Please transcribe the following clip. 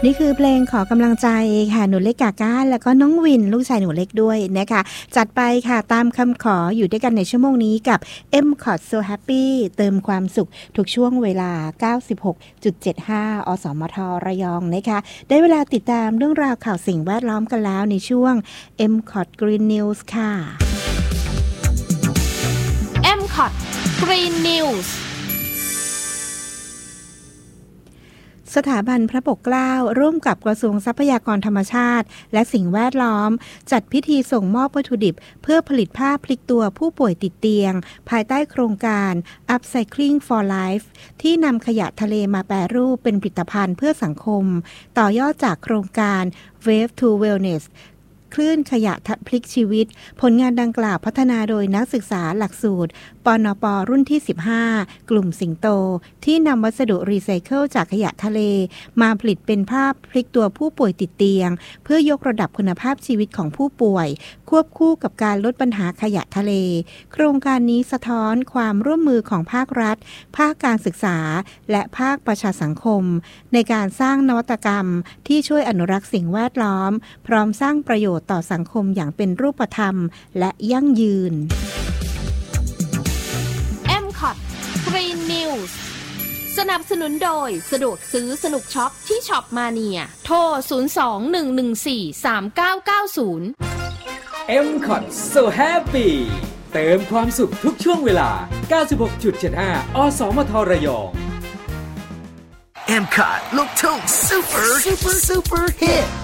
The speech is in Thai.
นี่คือเพลงขอกำลังใจค่ะหนูเล็กกาก้าแล้วก็น้องวินลูกชายหนูเล็กด้วยนะคะจัดไปค่ะตามคำขออยู่ด้วยกันในชั่วโมงนี้กับ M-Cot So Happy เติมความสุขทุกช่วงเวลา 96.75 อสมทระยองนะคะได้เวลาติดตามเรื่องราวข่าวสิ่งแวดล้อมกันแล้วในช่วง M-Cot Green News ค่ะ M-Cot Green News สถาบันพระปกเกล้าร่วมกับกระทรวงทรัพยากรธรรมชาติและสิ่งแวดล้อมจัดพิธีส่งมอบวัตถุดิบเพื่อผลิตผ้าพลิกตัวผู้ป่วยติดเตียงภายใต้โครงการ Upcycling for Life ที่นำขยะทะเลมาแปรรูปเป็นผลิตภัณฑ์เพื่อสังคมต่อยอดจากโครงการ Wave to Wellnessคลื่นขยะพลิกชีวิตผลงานดังกล่าวพัฒนาโดยนักศึกษาหลักสูตรปนป.รุ่นที่15กลุ่มสิงโตที่นำวัสดุรีไซเคิลจากขยะทะเลมาผลิตเป็นผ้าพลิกตัวผู้ป่วยติดเตียงเพื่อยกระดับคุณภาพชีวิตของผู้ป่วยควบคู่กับการลดปัญหาขยะทะเลโครงการนี้สะท้อนความร่วมมือของภาครัฐภาคการศึกษาและภาคประชาสังคมในการสร้างนวัตกรรมที่ช่วยอนุรักษ์สิ่งแวดล้อมพร้อมสร้างประโยชน์ต่อสังคมอย่างเป็นรูปธรรมและยั่งยืน M-Cot Green News สนับสนุนโดยสะดวกซื้อสนุกช็อปที่ช็อปมาเนียโทร 02-114-3990 M-Cot So Happy เติมความสุขทุกช่วงเวลา 96.75 อสมทระยอง M-Cot ลูกทุ่ง Super Hit